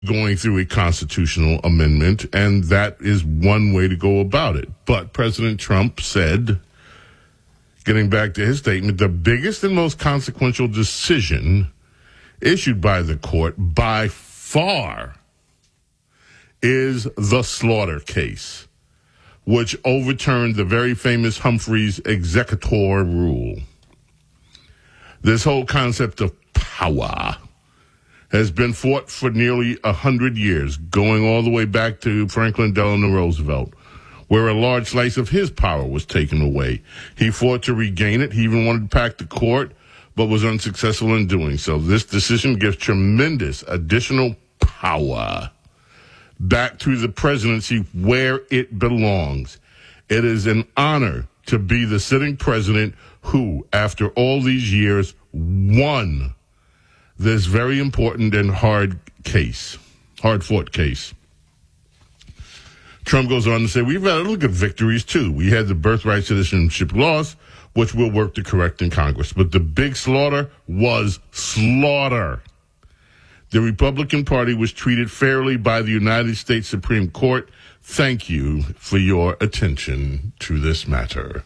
going through a constitutional amendment, and that is one way to go about it. But President Trump said, getting back to his statement, the biggest and most consequential decision issued by the court by far is the Slaughter case, which overturned the very famous Humphreys executor rule. This whole concept of power has been fought for nearly 100 years, going all the way back to Franklin Delano Roosevelt, where a large slice of his power was taken away. He fought to regain it. He even wanted to pack the court, but was unsuccessful in doing so. This decision gives tremendous additional power back to the presidency where it belongs. It is an honor to be the sitting president who, after all these years, won this very important and hard-fought case. Trump goes on to say, we've had other good victories, too. We had the birthright citizenship laws, which we'll work to correct in Congress. But the big slaughter was slaughter. The Republican Party was treated fairly by the United States Supreme Court. Thank you for your attention to this matter.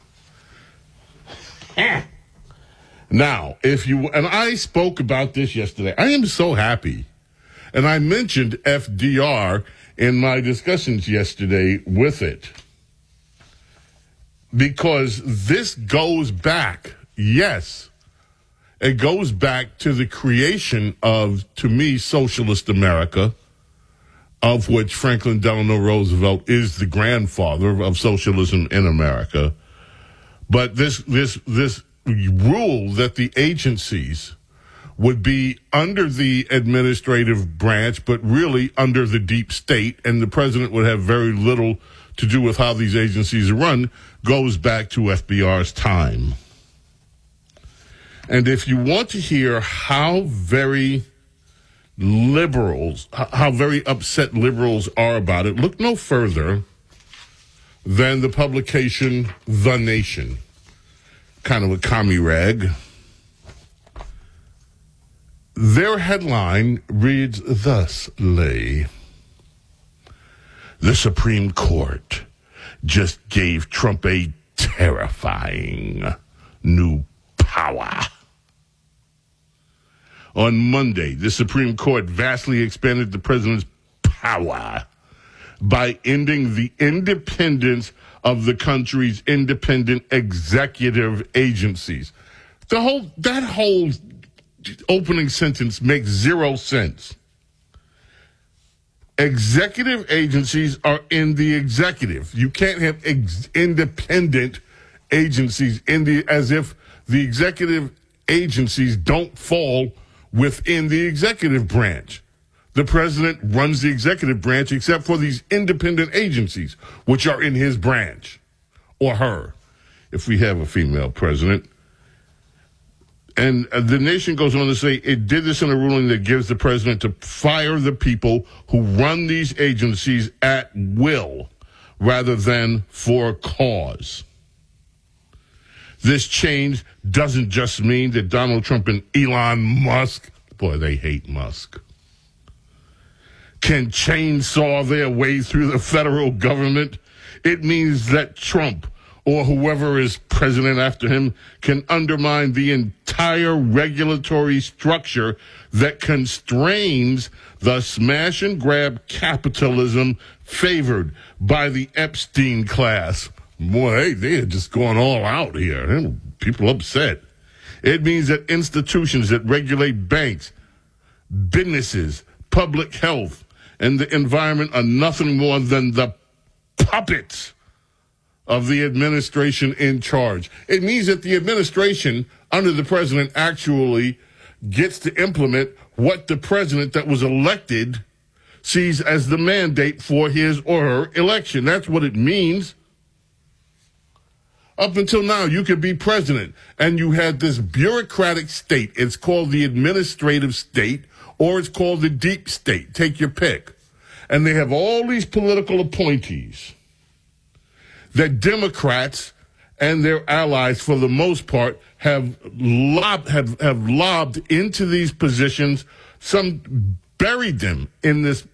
Now, and I spoke about this yesterday. I am so happy. And I mentioned FDR in my discussions yesterday with it. Because this goes back, yes, it goes back to the creation of, to me, socialist America, of which Franklin Delano Roosevelt is the grandfather of socialism in America. But this rule that the agencies would be under the administrative branch, but really under the deep state, and the president would have very little to do with how these agencies are run, goes back to FDR's time. And if you want to hear how very upset liberals are about it, look no further than the publication The Nation, kind of a commie rag. Their headline reads thusly: the Supreme Court just gave Trump a terrifying new power. On Monday, the Supreme Court vastly expanded the president's power by ending the independence of the country's independent executive agencies. That whole opening sentence makes zero sense. Executive agencies are in the executive. You can't have independent agencies as if the executive agencies don't fall within the executive branch. The president runs the executive branch except for these independent agencies, which are in his branch, or her, if we have a female president. And The Nation goes on to say it did this in a ruling that gives the president to fire the people who run these agencies at will rather than for cause. This change doesn't just mean that Donald Trump and Elon Musk, boy, they hate Musk, can chainsaw their way through the federal government. It means that Trump, or whoever is president after him, can undermine the entire regulatory structure that constrains the smash and grab capitalism favored by the Epstein class. Boy, they are just going all out here. People upset. It means that institutions that regulate banks, businesses, public health, and the environment are nothing more than the puppets of the administration in charge. It means that the administration under the president actually gets to implement what the president that was elected sees as the mandate for his or her election. That's what it means. Up until now, you could be president, and you had this bureaucratic state. It's called the administrative state, or it's called the deep state. Take your pick. And they have all these political appointees that Democrats and their allies, for the most part, have lobbed into these positions some buried them in this